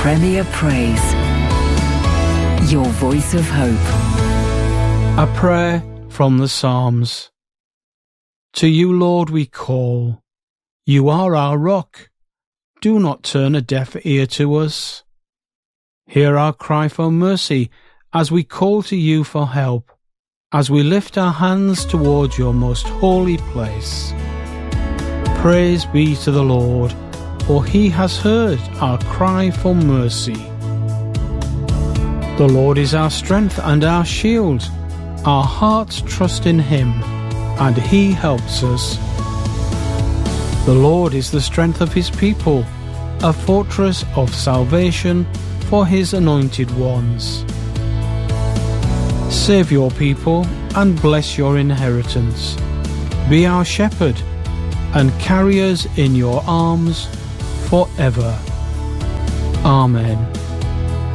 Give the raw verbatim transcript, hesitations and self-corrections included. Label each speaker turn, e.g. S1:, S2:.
S1: Premier Praise, your voice of hope.
S2: A prayer from the Psalms. To you, Lord, we call. You are our rock. Do not turn a deaf ear to us. Hear our cry for mercy as we call to you for help, as we lift our hands towards your most holy place. Praise be to the Lord, for he has heard our cry for mercy. The Lord is our strength and our shield. Our hearts trust in him, and he helps us. The Lord is the strength of his people, a fortress of salvation for his anointed ones. Save your people and bless your inheritance. Be our shepherd and carry us in your arms forever. Amen.